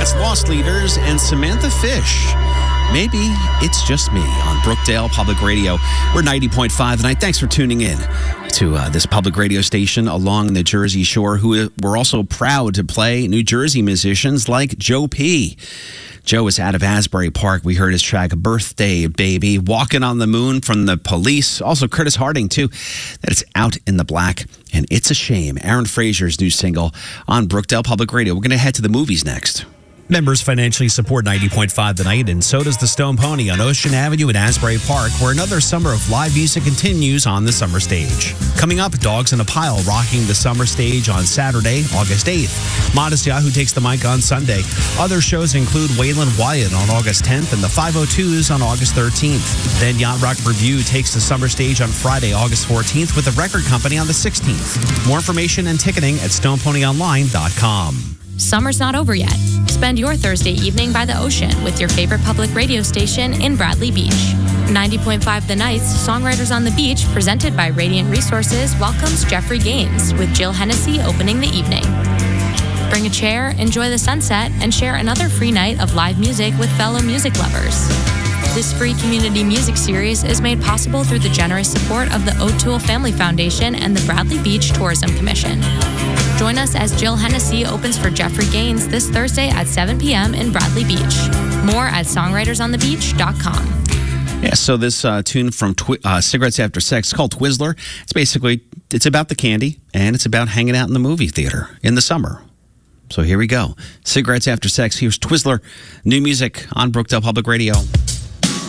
Texas Lost Leaders and Samantha Fish. Maybe it's just me on Brookdale Public Radio. We're 90.5 tonight. Thanks for tuning in to this public radio station along the Jersey Shore, who we're also proud to play New Jersey musicians like Joe P. Joe is out of Asbury Park. We heard his track, Birthday Baby, Walking on the Moon from The Police. Also Curtis Harding, too. That is Out in the Black, and It's a Shame, Aaron Frazier's new single on Brookdale Public Radio. We're going to head to the movies next. Members financially support 90.5 tonight, and so does the Stone Pony on Ocean Avenue in Asbury Park, where another summer of live music continues on the summer stage. Coming up, Dogs in a Pile rocking the summer stage on Saturday, August 8th. Modest Yahoo takes the mic on Sunday. Other shows include Waylon Wyatt on August 10th and the 502s on August 13th. Then Yacht Rock Review takes the summer stage on Friday, August 14th with the Record Company on the 16th. More information and ticketing at stoneponyonline.com. Summer's not over yet. Spend your Thursday evening by the ocean with your favorite public radio station in Bradley Beach. 90.5 The Nights, Songwriters on the Beach, presented by Radiant Resources, welcomes Jeffrey Gaines with Jill Hennessy opening the evening. Bring a chair, enjoy the sunset, and share another free night of live music with fellow music lovers. This free community music series is made possible through the generous support of the O'Toole Family Foundation and the Bradley Beach Tourism Commission. Join us as Jill Hennessy opens for Jeffrey Gaines this Thursday at 7 p.m. in Bradley Beach. More at songwritersonthebeach.com. Yeah, so this tune from Cigarettes After Sex is called Twizzler. It's about the candy, and it's about hanging out in the movie theater in the summer. So here we go. Cigarettes After Sex. Here's Twizzler. New music on Brookdale Public Radio.